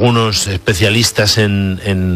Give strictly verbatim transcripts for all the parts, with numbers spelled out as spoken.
algunos especialistas en, en,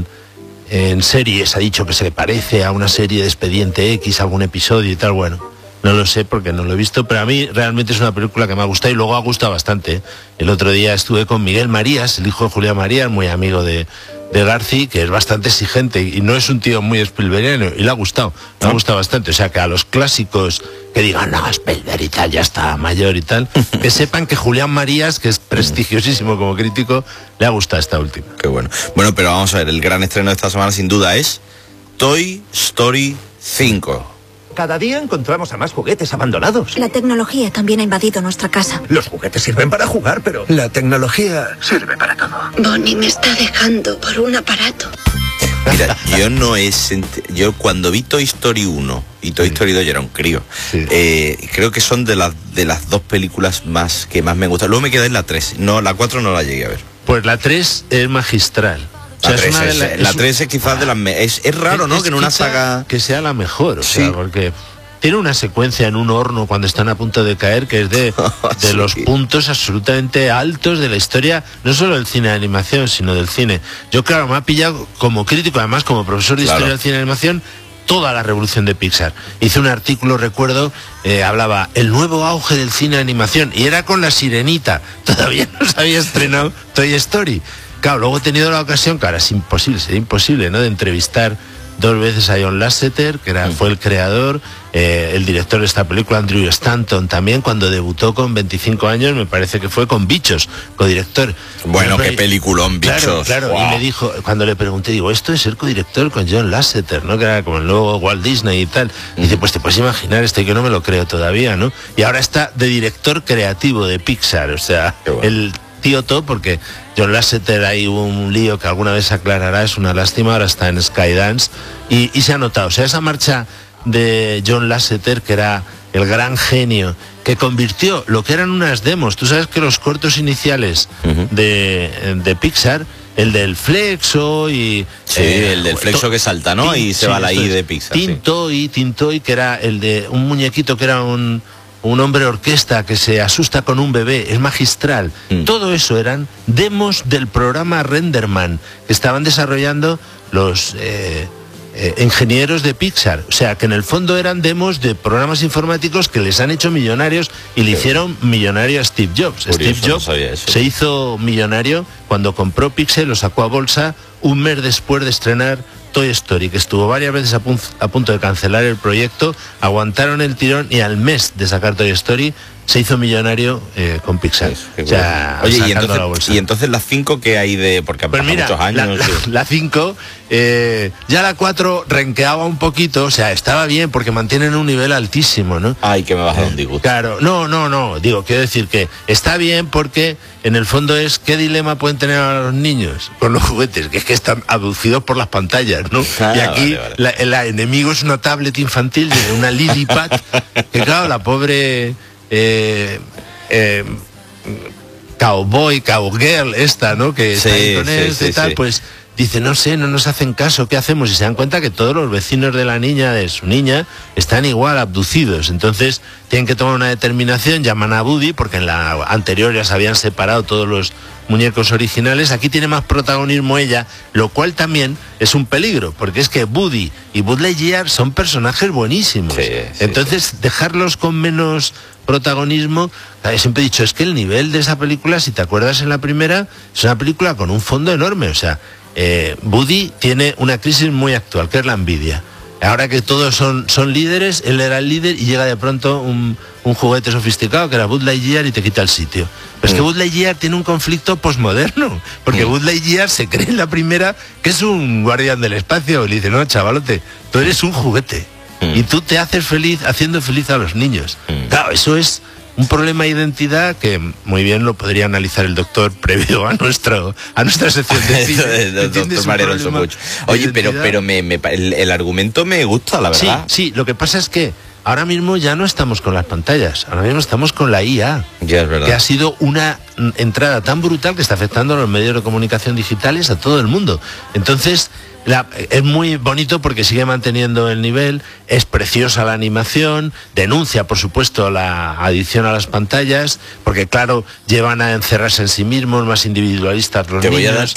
en series ha dicho que se le parece a una serie de Expediente X, algún episodio y tal. Bueno, no lo sé porque no lo he visto, pero a mí realmente es una película que me ha gustado y luego ha gustado bastante, ¿eh? El otro día estuve con Miguel Marías, el hijo de Julián Marías, muy amigo de, de Garci, que es bastante exigente y no es un tío muy Spielbergiano, y le ha gustado, le ha gustado bastante. O sea, que a los clásicos que digan, no, Spielberg y tal, ya está mayor y tal, que sepan que Julián Marías, que es prestigiosísimo como crítico, le ha gustado esta última. Qué bueno. Bueno, pero vamos a ver, el gran estreno de esta semana sin duda es Toy Story cinco. Cada día encontramos a más juguetes abandonados. La tecnología también ha invadido nuestra casa. Los juguetes sirven para jugar, pero la tecnología sirve para todo. Bonnie me está dejando por un aparato. Mira, yo no he senti- yo cuando vi Toy Story uno y Toy sí. Story dos, yo era un crío, sí. eh, creo que son de las de las dos películas más que más me gustan. Luego me quedé en la tres, no, la cuatro no la llegué a ver. Pues la tres es magistral. La, o sea, tres, es, es, la, es, la tres es quizás de las... Me es, es raro, es, ¿no? Es que en una saga... Que sea la mejor, o sí. sea, porque tiene una secuencia en un horno cuando están a punto de caer que es de, de sí. los puntos absolutamente altos de la historia, no solo del cine de animación, sino del cine. Yo, claro, me ha pillado como crítico, además como profesor de claro. historia del cine de animación, toda la revolución de Pixar. Hice un artículo, recuerdo, eh, hablaba el nuevo auge del cine de animación, y era con La Sirenita. Todavía no se había estrenado Toy Story. Claro, luego he tenido la ocasión, que ahora es imposible, sería imposible, ¿no?, de entrevistar dos veces a John Lasseter, que era, fue el creador, eh, el director de esta película, Andrew Stanton, también, cuando debutó con veinticinco años, me parece que fue con Bichos, codirector. Bueno, qué peliculón, Bichos. Claro, claro, wow. Y me dijo, cuando le pregunté, digo, esto es ser codirector con John Lasseter, ¿no?, que era como el nuevo Walt Disney y tal. Y dice, pues te puedes imaginar esto, y que no me lo creo todavía, ¿no? Y ahora está de director creativo de Pixar, o sea, bueno. el tío todo, porque John Lasseter, hay un lío que alguna vez aclarará, es una lástima, ahora está en Skydance, y, y se ha notado, o sea, esa marcha de John Lasseter, que era el gran genio, que convirtió lo que eran unas demos, tú sabes que los cortos iniciales uh-huh. de, de Pixar, el del Flexo y... Sí, eh, el del Flexo que salta, ¿no? Tin, y se sí, va la I de Pixar. Tintoy, sí. Tintoy, que era el de un muñequito que era un... un hombre orquesta que se asusta con un bebé, es magistral. Mm. Todo eso eran demos del programa Renderman que estaban desarrollando los eh, eh, ingenieros de Pixar. O sea, que en el fondo eran demos de programas informáticos que les han hecho millonarios y le hicieron millonario a Steve Jobs. Curioso, Steve Jobs no sabía eso. Se hizo millonario cuando compró Pixar, lo sacó a bolsa un mes después de estrenar Toy Story, que estuvo varias veces a, pun- a punto de cancelar el proyecto, aguantaron el tirón y al mes de sacar Toy Story se hizo millonario eh, con Pixar. Sí, o sea, oye, y entonces, la bolsa. y entonces las cinco que hay de... porque han pues pasado mira, muchos años. La cinco, eh, ya la cuatro renqueaba un poquito, o sea, estaba bien porque mantienen un nivel altísimo, ¿no? Ay, que me baja eh, un disgusto. Claro, no, no, no, digo, quiero decir que está bien porque en el fondo es qué dilema pueden tener a los niños con los juguetes, que es que están abducidos por las pantallas, ¿no? Ah, y aquí vale, vale. La, el enemigo es una tablet infantil, una LilyPad, que claro, la pobre... Eh, eh, cowboy, cowgirl esta, ¿no? Que está sí, con él sí, y sí, tal, sí. pues dice, no sé, no nos hacen caso, ¿qué hacemos? Y se dan cuenta que todos los vecinos de la niña, de su niña, están igual abducidos. Entonces tienen que tomar una determinación, llaman a Woody, porque en la anterior ya se habían separado todos los muñecos originales. Aquí tiene más protagonismo ella, lo cual también es un peligro, porque es que Woody y Buzz Lightyear son personajes buenísimos. Sí, sí, Entonces, sí. dejarlos con menos protagonismo, siempre he dicho, es que el nivel de esa película, si te acuerdas en la primera, es una película con un fondo enorme, o sea, eh, Woody tiene una crisis muy actual, que es la envidia. Ahora que todos son, son líderes, él era el líder y llega de pronto un, un juguete sofisticado que era Buzz Lightyear y te quita el sitio. Pero mm. es que Buzz Lightyear tiene un conflicto posmoderno, porque mm. Buzz Lightyear se cree en la primera que es un guardián del espacio y le dice, no, chavalote, tú eres un juguete mm. y tú te haces feliz haciendo feliz a los niños. Mm. Claro, eso es un problema de identidad que muy bien lo podría analizar el doctor previo a nuestro a nuestra sección de cine. Doctor Mario Alonso Puig. Oye, pero pero me, me el, el argumento me gusta, la verdad. Sí, sí, lo que pasa es que ahora mismo ya no estamos con las pantallas, ahora mismo estamos con la I A, ya es verdad. Que ha sido una entrada tan brutal que está afectando a los medios de comunicación digitales, a todo el mundo. Entonces, la, es muy bonito porque sigue manteniendo el nivel, es preciosa la animación, denuncia por supuesto la adicción a las pantallas, porque claro, llevan a encerrarse en sí mismos, más individualistas los Te voy niños. a dar